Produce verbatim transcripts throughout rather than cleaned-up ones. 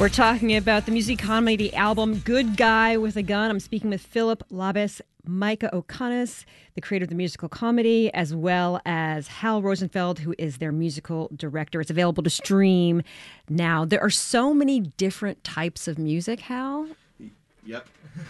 We're talking about the music comedy album Good Guy with a Gun. I'm speaking with Philip Labis, Micah O'Connis, the creator of the musical comedy, as well as Hal Rosenfeld, who is their musical director. It's available to stream now. There are so many different types of music, Hal. Yep.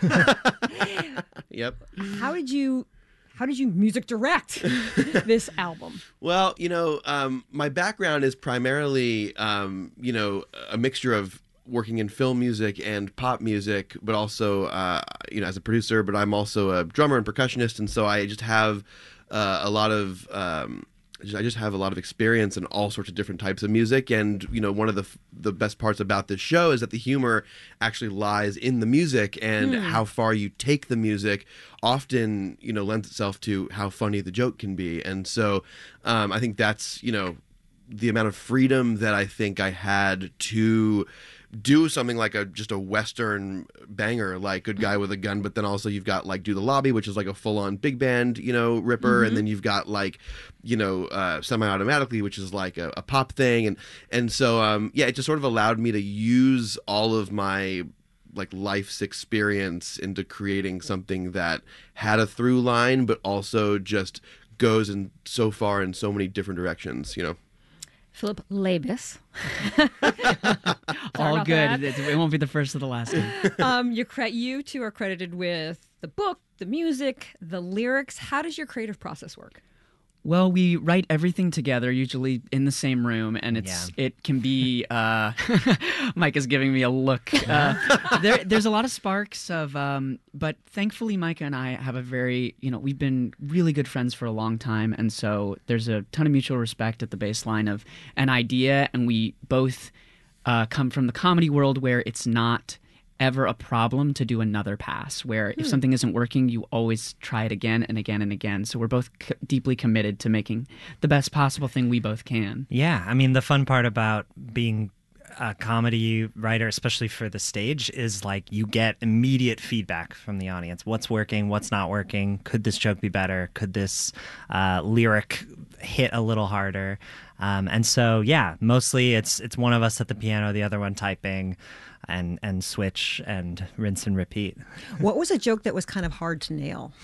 Yep. How did you how did you music direct this album? Well, you know, um, my background is primarily, um, you know, a mixture of working in film music and pop music, but also, uh, you know, as a producer, but I'm also a drummer and percussionist. And so I just have uh, a lot of, um, I just have a lot of experience in all sorts of different types of music. And, you know, one of the the best parts about this show is that the humor actually lies in the music, and mm. how far you take the music often, you know, lends itself to how funny the joke can be. And so um, I think that's, you know, the amount of freedom that I think I had to do something like a just a Western banger like Good Guy with a Gun, but then also you've got like Do the Lobby, which is like a full-on big band, you know, ripper, mm-hmm. and then you've got like, you know, uh, Semi-Automatically, which is like a, a pop thing, and and so um, yeah, it just sort of allowed me to use all of my like life's experience into creating something that had a through line, but also just goes in so far in so many different directions, you know. Philip Labis. All good. It, it won't be the first or the last time. um, you, cre- you two are credited with the book, the music, the lyrics. How does your creative process work? Well, we write everything together, usually in the same room, and it's yeah. it can be. Uh, Mike is giving me a look. Uh, there, there's a lot of sparks of, um, but thankfully, Micah and I have a very, you know, we've been really good friends for a long time, and so there's a ton of mutual respect at the baseline of an idea, and we both uh, come from the comedy world where it's not ever a problem to do another pass, where hmm. if something isn't working, you always try it again and again and again. So we're both c- deeply committed to making the best possible thing we both can. Yeah, I mean, the fun part about being a comedy writer, especially for the stage, is like you get immediate feedback from the audience. What's working? What's not working? Could this joke be better? Could this uh, lyric hit a little harder? Um, and so, yeah, mostly it's it's one of us at the piano, the other one typing, and and switch and rinse and repeat. What was a joke that was kind of hard to nail?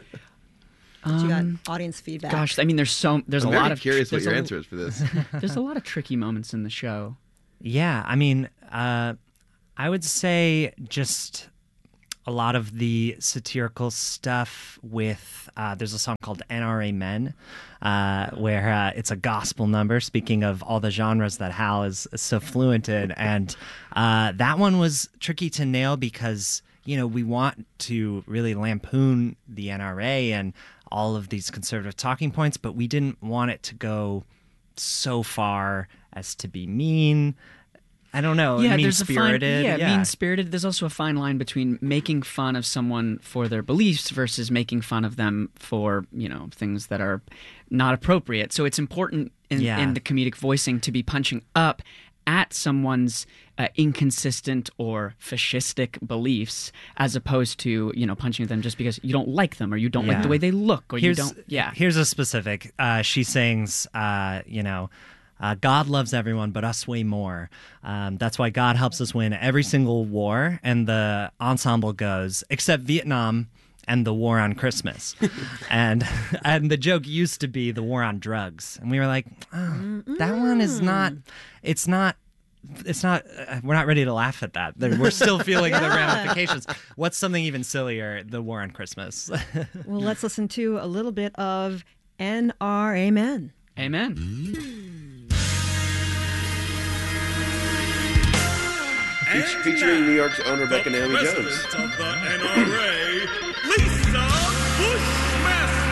um, you got audience feedback. Gosh, I mean, there's so there's I'm a lot very of curious what your a, answer is for this. There's a lot of tricky moments in the show. Yeah, I mean, uh, I would say just a lot of the satirical stuff with, uh, there's a song called N R A Men, uh, where uh, it's a gospel number, speaking of all the genres that Hal is, is so fluent in. And uh, that one was tricky to nail because, you know, we want to really lampoon the N R A and all of these conservative talking points, but we didn't want it to go so far as to be mean. I don't know. Yeah, mean-spirited. There's a fine, yeah, yeah. mean-spirited. There's also a fine line between making fun of someone for their beliefs versus making fun of them for, you know, things that are not appropriate. So it's important in, yeah. in the comedic voicing to be punching up at someone's uh, inconsistent or fascistic beliefs, as opposed to, you know, punching at them just because you don't like them or you don't yeah. like the way they look or here's, you don't. Yeah. Here's a specific. Uh, she sings, uh, you know. Uh, God loves everyone, but us way more. Um, that's why God helps us win every single war. And the ensemble goes, except Vietnam and the war on Christmas. and and the joke used to be the war on drugs. And we were like, oh, that one is not, it's not, it's not, uh, we're not ready to laugh at that. We're still feeling yeah. the ramifications. What's something even sillier? The war on Christmas. Well, let's listen to a little bit of N R A Men. Amen. Mm. Featuring New York's own Rebecca Naomi Jones. Of the N R A, Lisa Bush.